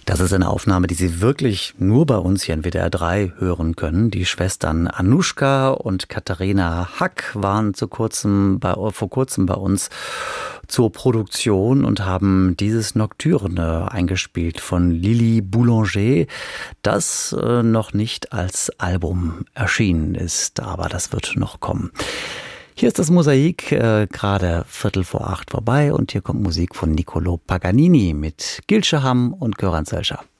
Das ist eine Aufnahme, die Sie wirklich nur bei uns hier in WDR 3 hören können. Die Schwestern Anuschka und Katharina Hack waren vor kurzem bei uns zur Produktion und haben dieses Nocturne eingespielt von Lily Boulanger, das noch nicht als Album erschienen ist, aber das wird noch kommen. Hier ist das Mosaik gerade 7:15 vorbei und hier kommt Musik von Niccolò Paganini mit Gilsche Hamm und Göran Zelscher.